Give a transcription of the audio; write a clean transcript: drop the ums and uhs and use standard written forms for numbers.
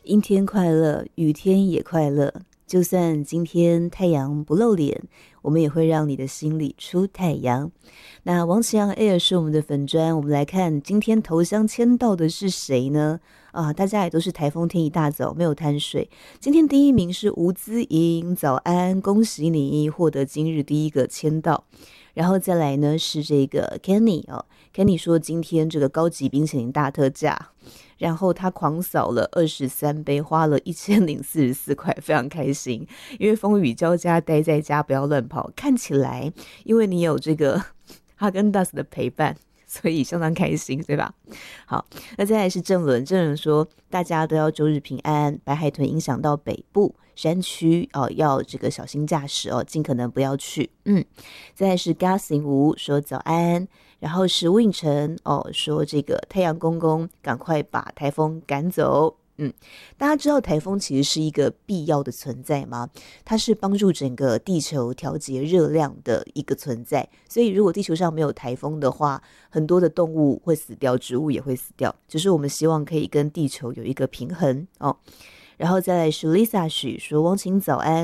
阴天快乐，雨天也快乐。就算今天太阳不露脸，我们也会让你的心里出太阳。那王启阳 Air 是我们的粉专，我们来看今天头香签到的是谁呢？大家也都是台风天一大早没有贪睡。今天第一名是吴姿莹，早安，恭喜你获得今日第一个签到。然后再来呢是这个 Kenny 说今天这个高级冰淇淋大特价，然后他狂扫了23杯，花了1044块，非常开心。因为风雨交加，待在家不要乱跑。看起来，因为你有这个哈根达斯的陪伴，所以相当开心，对吧？好，那再来是正伦说，大家都要周日平安。白海豚影响到北部山区要这个小心驾驶尽可能不要去。再来是 Gassing 吴说早安。然后是Win晨说这个太阳公公赶快把台风赶走。大家知道台风其实是一个必要的存在吗？它是帮助整个地球调节热量的一个存在，所以如果地球上没有台风的话，很多的动物会死掉，植物也会死掉，只是我们希望可以跟地球有一个平衡。然后再来是 Lisa 许说，汪晴早安。